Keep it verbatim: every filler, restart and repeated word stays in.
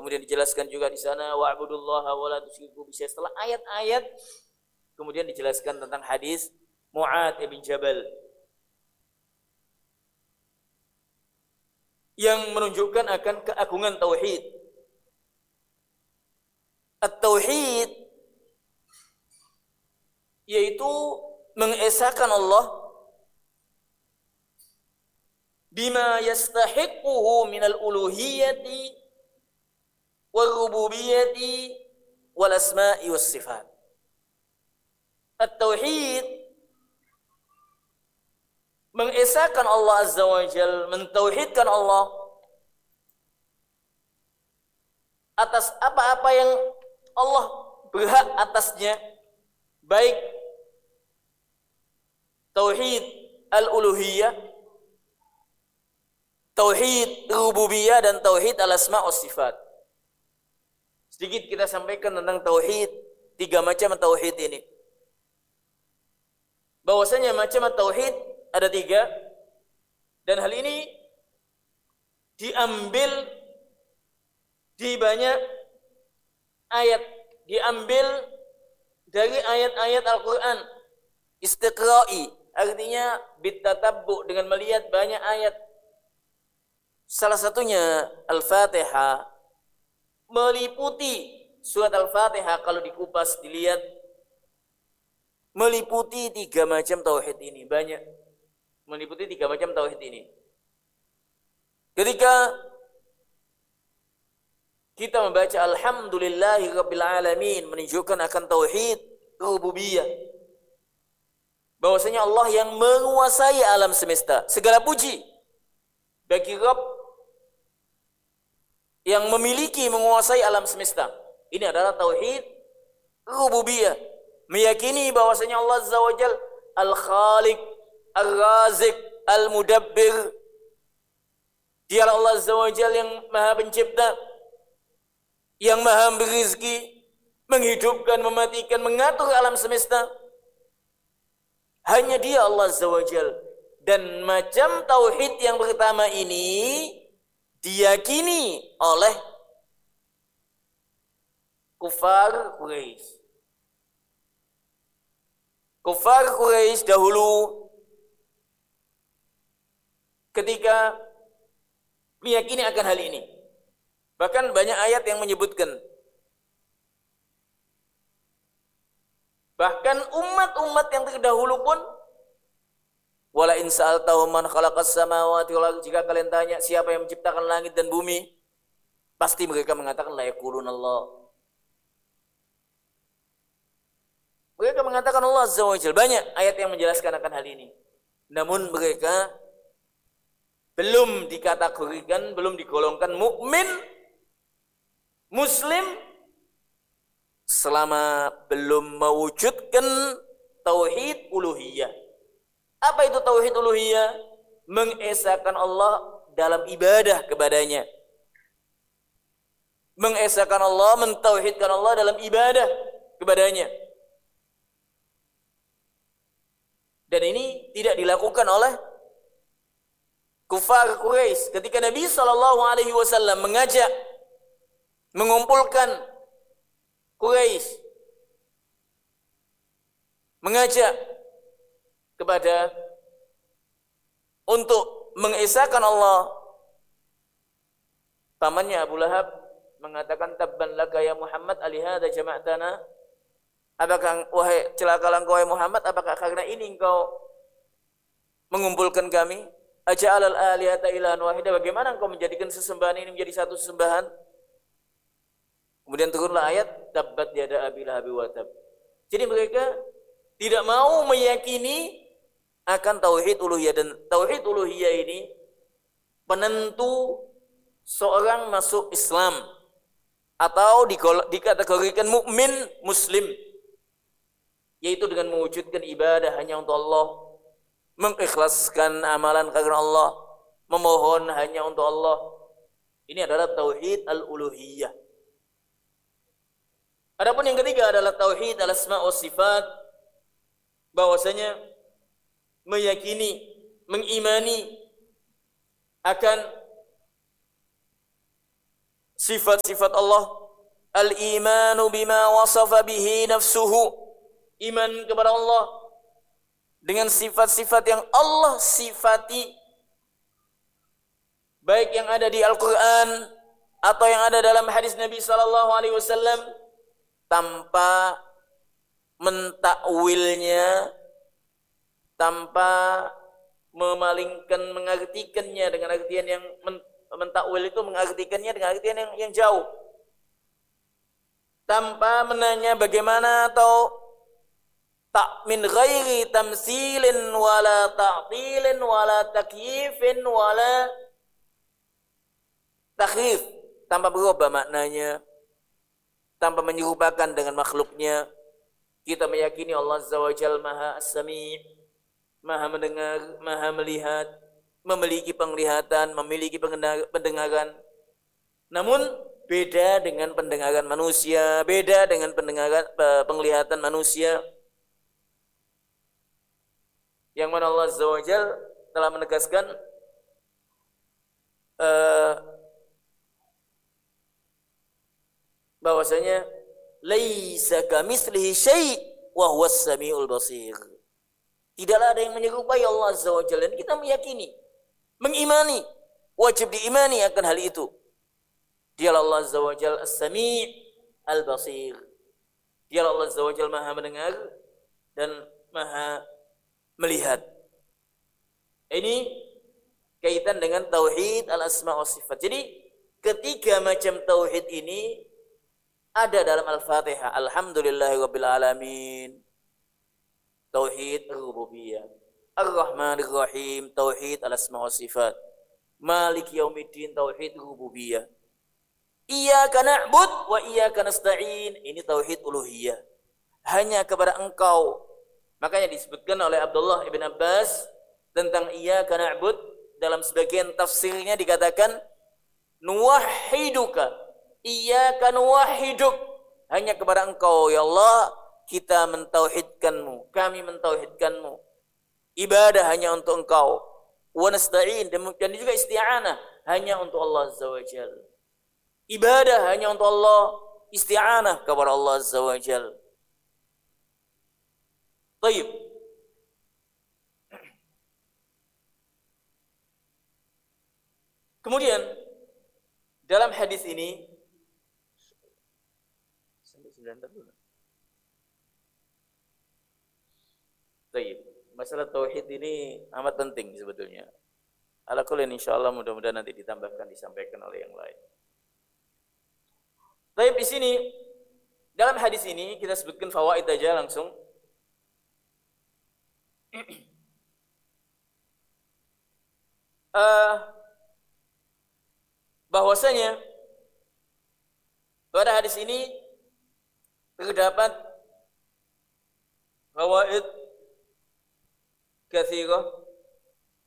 Kemudian dijelaskan juga di sana wa'budullaha wa la tusyriku bihi. Setelah ayat-ayat kemudian dijelaskan tentang hadis Mu'adz bin Jabal yang menunjukkan akan keagungan tauhid. At-tauhid yaitu mengesahkan Allah bima yastahiquhu minal uluhiyati wal rububiyyati wal asma'i was sifat. At-tauhid mengesahkan Allah Azza wa Jalla, mentauhidkan Allah atas apa-apa yang Allah berhak atasnya, baik tauhid al-uluhiyah, tauhid rububiyah, dan tauhid al-asma' was sifat. Sedikit kita sampaikan tentang tauhid, tiga macam tauhid ini. Bahwasanya macam tauhid ada tiga, dan hal ini diambil di banyak ayat, diambil dari ayat-ayat Al-Quran. Istiqra'i artinya bitatabbu, dengan melihat banyak ayat. Salah satunya Al-Fatihah, meliputi surat Al-Fatihah kalau dikupas dilihat meliputi tiga macam tauhid ini, banyak meliputi tiga macam tauhid ini. Ketika kita membaca Alhamdulillahi Rabbil Alamin, menunjukkan akan tauhid rububiyah, bahwasanya Allah yang menguasai alam semesta. Segala puji bagi Rabb yang memiliki, menguasai alam semesta. Ini adalah tauhid rububiyah, meyakini bahwasanya Allah Azza wa Jalla Al-Khaliq, Al-Razik, Al-Mudabbir. Dialah Allah Azza wa Jalla yang Maha Pencipta, yang Maha memberi rezeki, menghidupkan, mematikan, mengatur alam semesta. Hanya Dia Allah Azza wa Jalla. Dan macam tauhid yang pertama ini diyakini oleh kufar Quraisy. Kufar Quraisy dahulu ketika meyakini akan hal ini. Bahkan banyak ayat yang menyebutkan. Bahkan umat-umat yang terdahulu pun, wala in sa'altahum man khalaqas samawati wal ardi, jika kalian tanya siapa yang menciptakan langit dan bumi, pasti mereka mengatakan la yaqulun Allah. Mereka mengatakan Allah Azza wa Jalla. Banyak ayat yang menjelaskan akan hal ini. Namun mereka belum dikategorikan, belum digolongkan mukmin, muslim, selama belum mewujudkan tauhid uluhiyah. Apa itu tauhid uluhiyah? Mengesahkan Allah dalam ibadah kepadanya. Mengesahkan Allah, mentauhidkan Allah dalam ibadah kepadanya. Dan ini tidak dilakukan oleh kufar Quraisy. Ketika Nabi sallallahu alaihi wasallam mengajak, mengumpulkan Quraisy, mengajak kepada untuk mengesahkan Allah, pamannya Abu Lahab mengatakan, tabban laka ya Muhammad alihada jama'tana. Apakah, wahai celakalah engkau wahai Muhammad, apakah karena ini engkau mengumpulkan kami? Aja'alal alihata ilahan wahida, bagaimana engkau menjadikan sesembahan ini menjadi satu sesembahan? Kemudian turunlah ayat tabbat yada abi lahab wa tab. Jadi mereka tidak mau meyakini akan tauhid uluhiyah, dan tauhid uluhiyah ini penentu seorang masuk Islam atau dikategorikan mukmin muslim, yaitu dengan mewujudkan ibadah hanya untuk Allah, mengikhlaskan amalan karena Allah, memohon hanya untuk Allah. Ini adalah tauhid al-uluhiyah. Adapun yang ketiga adalah tauhid al-asma' wa sifat, bahwasanya meyakini, mengimani akan sifat-sifat Allah. Al-imanu bima wasafa bihi nafsuhu. Iman kepada Allah dengan sifat-sifat yang Allah sifati, baik yang ada di Al-Quran atau yang ada dalam hadis Nabi sallallahu alaihi wasallam, tanpa mentakwilnya, tanpa memalingkan, mengartikannya dengan artian yang mentakwil itu mengartikannya dengan artian yang, yang jauh, tanpa menanya bagaimana atau tak min ghairi tamsilin wala ta'tilin wala takyifin wala takhif, tanpa berubah maknanya, tanpa menyerupakan dengan makhluknya. Kita meyakini Allah Azza wa Jalla Maha As-Sami', Maha mendengar, Maha melihat, memiliki penglihatan, memiliki pendengaran. Namun beda dengan pendengaran manusia, beda dengan pendengaran penglihatan manusia. Yang mana Allah Azza wa Jalla telah menegaskan uh, bahwasanya laisa kamitslihi syai' wa huwas samiul basir. Tidaklah ada yang menyerupai Allah Azza wa Jalla. Dan kita meyakini, mengimani, wajib diimani akan hal itu. Dialah Allah Azza wa Jalla As-Sami' Al-Basir. Dialah Allah Azza wa Jalla Maha mendengar dan Maha melihat. Ini kaitan dengan tauhid al-asma wa sifat. Jadi ketiga macam tauhid ini ada dalam Al-Fatihah. Alhamdulillahirabbil alamin. Tauhid rububiyah. Ar-Rahmanir Rahim, tauhid al-asma wa sifat. Maliki yaumiddin, tauhid rububiyah. Iyyaka na'bud wa iyyaka nasta'in, ini tauhid uluhiyah. Hanya kepada Engkau. Makanya disebutkan oleh Abdullah ibn Abbas tentang iyyaka na'bud, dalam sebagian tafsirnya dikatakan nuwahhiduka, iyyaka nuwahhiduk, hanya kepada Engkau ya Allah kita mentauhidkanmu, kami mentauhidkanmu. Ibadah hanya untuk Engkau. Wa nasta'in, dan juga isti'anah hanya untuk Allah Azza wa Jalla. Ibadah hanya untuk Allah, isti'anah kepada Allah Azza wa Jalla. Baik. Kemudian dalam hadis ini sampai sembilan dulu. Baik. Masalah tauhid ini amat penting sebetulnya. Ala kullin insyaallah mudah-mudahan nanti ditambahkan, disampaikan oleh yang lain. Baik, di sini dalam hadis ini kita sebutkan fawaid aja langsung. Uh, bahwasanya pada hadis ini terdapat fawaid katsirah